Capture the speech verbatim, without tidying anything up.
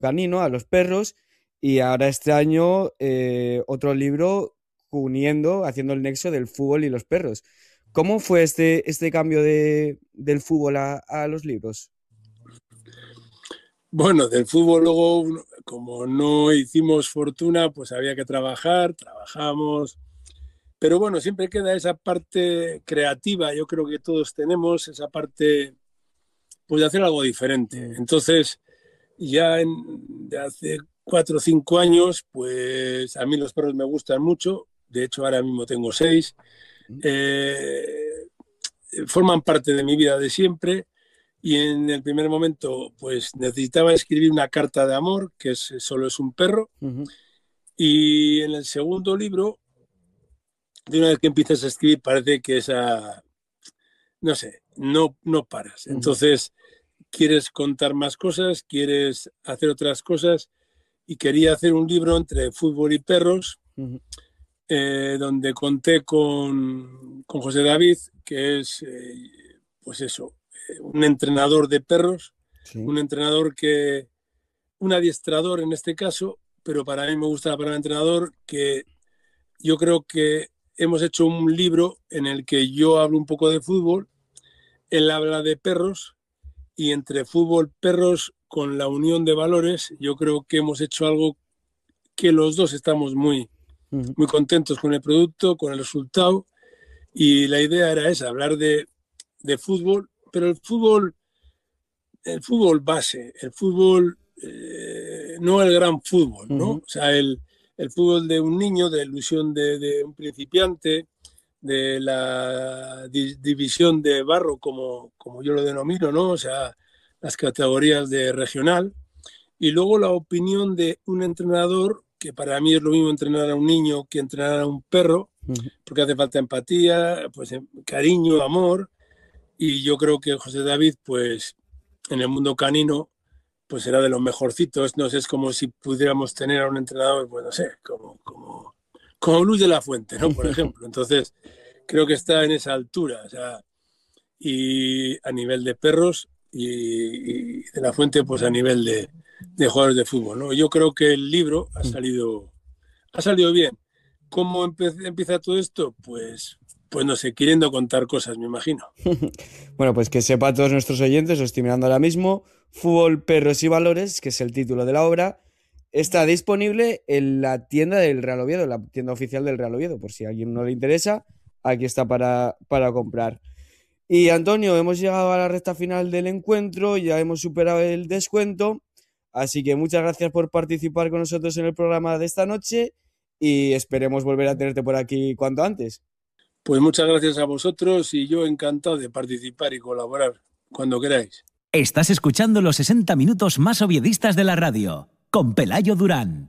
canino, a los perros, y ahora este año eh, otro libro uniendo, haciendo el nexo del fútbol y los perros. ¿Cómo fue este, este cambio de, del fútbol a, a los libros? Bueno, del fútbol luego, como no hicimos fortuna, pues había que trabajar, trabajamos. Pero bueno, siempre queda esa parte creativa, yo creo que todos tenemos esa parte, pues de hacer algo diferente. Entonces, ya en, de hace cuatro o cinco años, pues a mí los perros me gustan mucho. De hecho, ahora mismo tengo seis. Eh, forman parte de mi vida de siempre. Y en el primer momento, pues necesitaba escribir una carta de amor, que es, solo es un perro. Uh-huh. Y en el segundo libro, de una vez que empiezas a escribir, parece que esa, no sé, no, no paras. Uh-huh. Entonces, quieres contar más cosas, quieres hacer otras cosas. Y quería hacer un libro entre fútbol y perros, Uh-huh. eh, donde conté con, con José David, que es, eh, pues eso, un entrenador de perros, Sí. un entrenador que, un adiestrador en este caso, pero para mí me gusta la palabra entrenador, que yo creo que hemos hecho un libro en el que yo hablo un poco de fútbol, él habla de perros, y entre fútbol, perros, con la unión de valores, yo creo que hemos hecho algo que los dos estamos muy, Uh-huh. muy contentos con el producto, con el resultado, y la idea era esa, hablar de, de fútbol, pero el fútbol, el fútbol base, el fútbol, eh, no el gran fútbol, ¿no? Uh-huh. O sea, el, el fútbol de un niño, de ilusión de, de un principiante, de la di- división de barro, como, como yo lo denomino, ¿no? O sea, las categorías de regional, y luego la opinión de un entrenador, que para mí es lo mismo entrenar a un niño que entrenar a un perro, Uh-huh. porque hace falta empatía, pues cariño, amor, y yo creo que José David, pues en el mundo canino, pues será de los mejorcitos. No sé, es como si pudiéramos tener a un entrenador, pues no sé, como, como, como Luis de la Fuente, ¿no? Por ejemplo. Entonces, creo que está en esa altura, o sea, y a nivel de perros, y, y de la Fuente, pues a nivel de, de jugadores de fútbol, ¿no? Yo creo que el libro ha salido, ha salido bien. ¿Cómo empe- empieza todo esto? Pues, pues no sé, queriendo contar cosas, me imagino. Bueno, pues que sepa todos nuestros oyentes, lo estoy mirando ahora mismo, Fútbol, Perros y Valores, que es el título de la obra, está disponible en la tienda del Real Oviedo, la tienda oficial del Real Oviedo, por si a alguien no le interesa, aquí está para, para comprar. Y Antonio, hemos llegado a la recta final del encuentro, ya hemos superado el descuento, así que muchas gracias por participar con nosotros en el programa de esta noche y esperemos volver a tenerte por aquí cuanto antes. Pues muchas gracias a vosotros y yo encantado de participar y colaborar cuando queráis. Estás escuchando los sesenta minutos más oviedistas de la radio, con Pelayo Durán.